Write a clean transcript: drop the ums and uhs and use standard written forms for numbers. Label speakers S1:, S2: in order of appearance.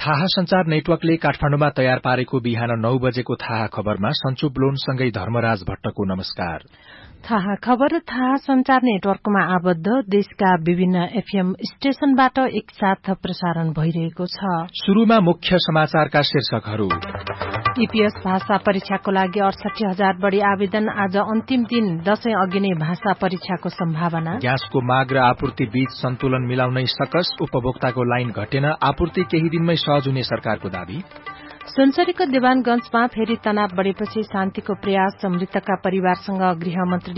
S1: थाहा संचार नेटवर्कले काठमाडौँमा तयार पारेको बिहान 9 बजेको थाहा खबरमा सञ्चु ब्लोनसँगै धर्मराज भट्टको नमस्कार।
S2: थाहा खबर थाहा संचार नेटवर्कमा आबद्ध देशका विभिन्न एफएम स्टेशनबाट एकसाथ प्रसारण भइरहेको छ।
S1: शुरूमा मुख्य समाचारका शीर्षकहरू।
S2: ईपीएस भाषा परीक्षाको लागि 68,000 बढ़ी आवेदन, आज अन्तिम दिन। दशैं अघि नै भाषा परीक्षाको सम्भावना।
S1: ग्यासको माग र आपूर्ति बीच सन्तुलन मिलाउनै सकस, उपभोक्ताको लाइन घटेन, आपूर्ति केही दिनमै सहज हुने सरकारको दावी।
S2: सुनसरीको देवानगंजमा फेरि तनाव बढ़ेपछि शान्तिको प्रयास, मृतकका परिवारसँग गृहमन्त्रीले